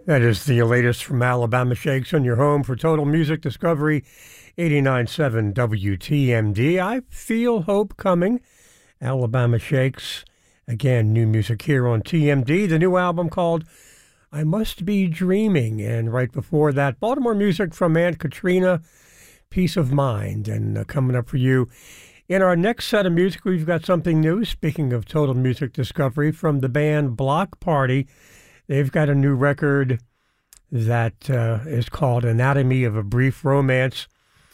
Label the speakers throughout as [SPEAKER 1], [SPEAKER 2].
[SPEAKER 1] That is the latest from Alabama Shakes on your home for Total Music Discovery, 89.7 WTMD. I Feel Hope Coming. Alabama Shakes. Again, new music here on TMD. The new album called I Must Be Dreaming. And right before that, Baltimore music from Aunt Katrina, Peace of Mind. And coming up for you in our next set of music, we've got something new. Speaking of Total Music Discovery, from the band Block Party. They've got a new record that is called Anatomy of a Brief Romance,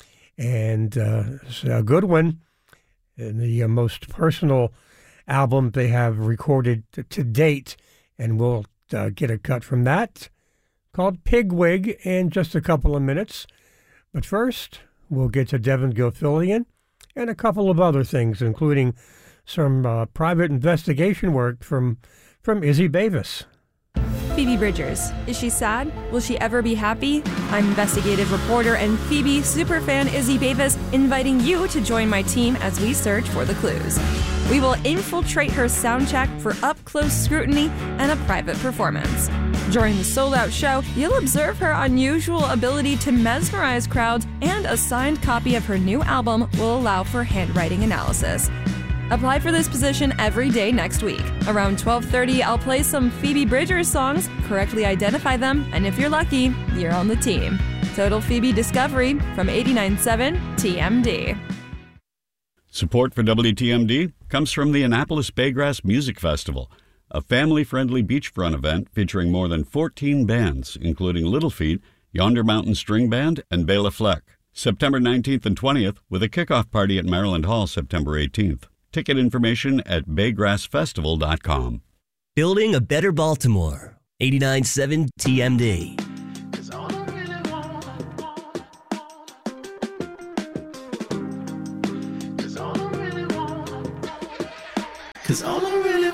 [SPEAKER 1] and it's a good one. And the most personal album they have recorded to date, and we'll get a cut from that, called Pigwig, in just a couple of minutes. But first, we'll get to Devin Gilfillian and a couple of other things, including some private investigation work from Izzy Bavis.
[SPEAKER 2] Phoebe Bridgers. Is she sad? Will she ever be happy? I'm investigative reporter and Phoebe superfan Izzy Bavis, inviting you to join my team as we search for the clues. We will infiltrate her soundcheck for up-close scrutiny and a private performance. During the sold-out show, you'll observe her unusual ability to mesmerize crowds, and a signed copy of her new album will allow for handwriting analysis. Apply for this position every day next week. Around 12:30, I'll play some Phoebe Bridgers songs, correctly identify them, and if you're lucky, you're on the team. Total Phoebe Discovery from 89.7 TMD.
[SPEAKER 3] Support for WTMD comes from the Annapolis Baygrass Music Festival, a family-friendly beachfront event featuring more than 14 bands, including Little Feat, Yonder Mountain String Band, and Bela Fleck. September 19th and 20th, with a kickoff party at Maryland Hall September 18th. Ticket information at baygrassfestival.com.
[SPEAKER 4] Building a better Baltimore. 89.7 TMD. Cause all I really